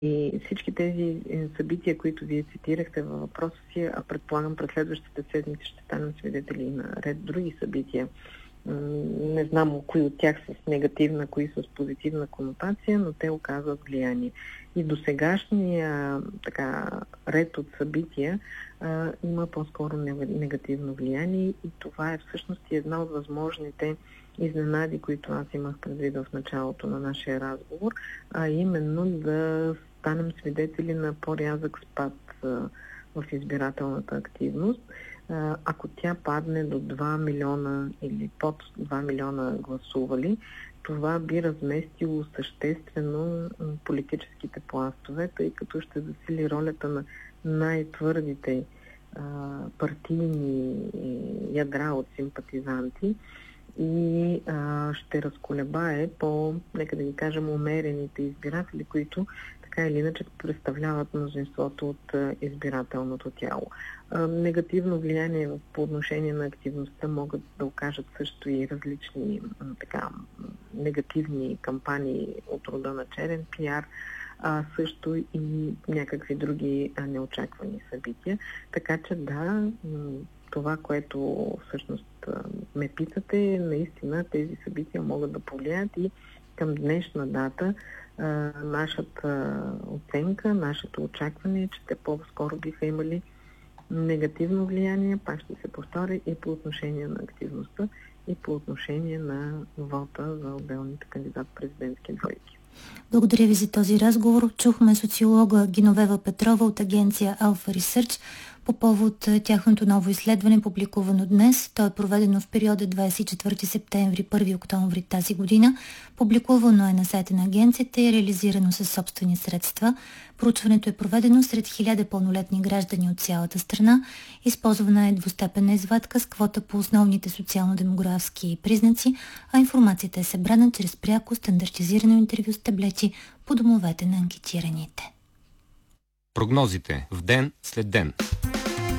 И всички тези събития, които вие цитирахте във въпроса си, а предполагам пред следващите седмици ще станем свидетели на ред други събития. Не знам кои от тях с негативна, кои с позитивна конотация, но те оказват влияние. И до сегашния ред от събития има по-скоро негативно влияние и това е всъщност и една от възможните изненади, които аз имах предвид в началото на нашия разговор, а именно да станем свидетели на по-рязък спад в избирателната активност. Ако тя падне до 2 милиона или под 2 милиона гласували, това би разместило съществено политическите пластове, тъй като ще засили ролята на най-твърдите партийни ядра от симпатизанти и ще разколебае нека да ги кажем, умерените избиратели, които така или иначе представляват мнозинството от избирателното тяло. Негативно влияние по отношение на активността могат да окажат също и различни негативни кампании от рода на черен пиар, също и някакви други неочаквани събития. Така че това, което всъщност ме питате, наистина тези събития могат да повлияят и към днешна дата нашата оценка, нашето очакване е, че те по-скоро биха имали негативно влияние, пак ще се повторя, и по отношение на активността, и по отношение на вота за отделните кандидат-президентски двойки. Благодаря ви за този разговор. Чухме социолога Геновева Петрова от агенция Alpha Research по повод тяхното ново изследване, публикувано днес. То е проведено в периода 24 септември 1 октомври тази година. Публикувано е на сайта на агенцията и е реализирано със собствени средства. Проучването е проведено сред 1000 пълнолетни граждани от цялата страна. Използвана е двустепенна извадка с квота по основните социално-демографски признаци, а информацията е събрана чрез пряко стандартизирано интервю с таблети по домовете на анкетираните. Прогнозите в ден след ден.